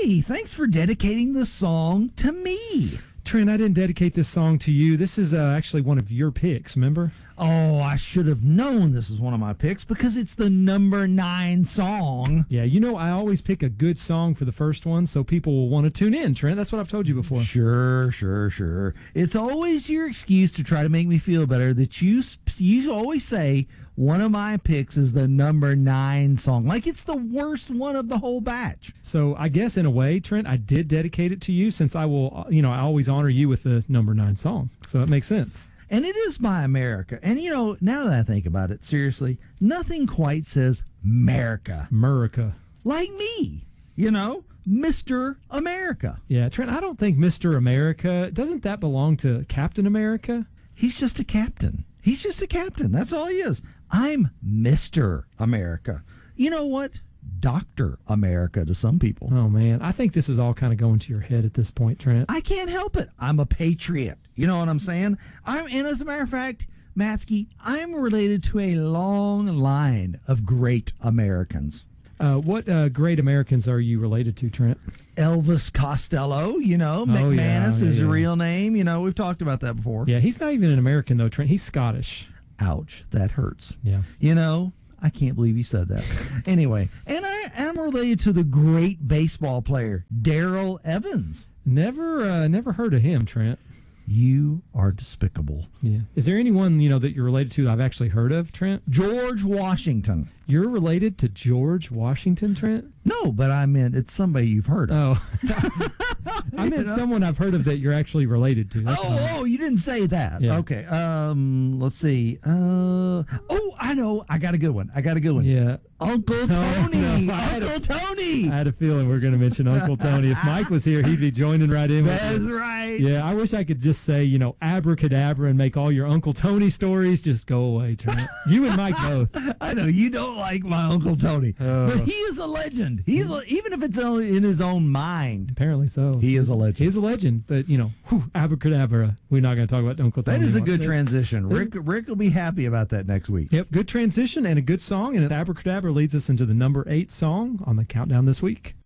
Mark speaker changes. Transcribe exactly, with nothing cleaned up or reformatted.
Speaker 1: Hey, thanks for dedicating the song to me.
Speaker 2: Trent, I didn't dedicate this song to you. This is uh, actually one of your picks, remember?
Speaker 1: Oh, I should have known this was one of my picks because it's the number nine song.
Speaker 2: Yeah, you know, I always pick a good song for the first one so people will want to tune in, Trent. That's what I've told you before.
Speaker 1: Sure, sure, sure. It's always your excuse to try to make me feel better that you you always say one of my picks is the number nine song. Like it's the worst one of the whole batch.
Speaker 2: So I guess in a way, Trent, I did dedicate it to you since I will, you know, I always honor you with the number nine song. So it makes sense.
Speaker 1: And it is by America. And, you know, now that I think about it, seriously, nothing quite says America.
Speaker 2: America.
Speaker 1: Like me, you know, Mister America.
Speaker 2: Yeah, Trent, I don't think Mister America, doesn't that belong to Captain America?
Speaker 1: He's just a captain. He's just a captain. That's all he is. I'm Mister America. You know what? Doctor America to some people.
Speaker 2: Oh, man. I think this is all kind of going to your head at this point, Trent.
Speaker 1: I can't help it. I'm a patriot. You know what I'm saying? I'm, and as a matter of fact, Matsky, I'm related to a long line of great Americans.
Speaker 2: Uh, what uh, great Americans are you related to, Trent?
Speaker 1: Elvis Costello, you know, McManus
Speaker 2: oh, yeah,
Speaker 1: is
Speaker 2: yeah,
Speaker 1: his
Speaker 2: yeah.
Speaker 1: real name. You know, we've talked about that before.
Speaker 2: Yeah, he's not even an American, though, Trent. He's Scottish.
Speaker 1: Ouch, that hurts.
Speaker 2: Yeah.
Speaker 1: You know, I can't believe you said that. Anyway, and I am related to the great baseball player, Darrell Evans.
Speaker 2: Never uh, never heard of him, Trent.
Speaker 1: You are despicable.
Speaker 2: Yeah. Is there anyone, you know, that you're related to that I've actually heard of, Trent?
Speaker 1: George Washington.
Speaker 2: You're related to George Washington, Trent?
Speaker 1: No, but I meant it's somebody you've heard of.
Speaker 2: Oh. I meant
Speaker 1: You know?
Speaker 2: someone I've heard of that you're actually related to. That's
Speaker 1: Oh,
Speaker 2: all.
Speaker 1: oh, you didn't say that.
Speaker 2: Yeah.
Speaker 1: Okay. Um, let's see. Uh, oh, I know. I got a good one. I got a good one.
Speaker 2: Yeah.
Speaker 1: Uncle
Speaker 2: No,
Speaker 1: Tony.
Speaker 2: no, I had a-
Speaker 1: Uncle Tony.
Speaker 2: I had a feeling we are going to mention Uncle Tony. If Mike was here, he'd be joining right in with
Speaker 1: That's
Speaker 2: us.
Speaker 1: right.
Speaker 2: Yeah, I wish I could just say, you know, abracadabra and make all your Uncle Tony stories just go away, Trent. You and Mike both.
Speaker 1: I know you don't like my Uncle Tony,
Speaker 2: Oh.
Speaker 1: but he is a legend. He's a, even if it's on- in his own mind.
Speaker 2: Apparently so.
Speaker 1: He is a legend.
Speaker 2: He is a legend, but, you know, whew, abracadabra. We're not going to talk about Uncle Tony.
Speaker 1: That is a
Speaker 2: anymore.
Speaker 1: good transition. Rick Rick will be happy about that next week.
Speaker 2: Yep, good transition and a good song. And abracadabra leads us into the number eight song on the countdown this week.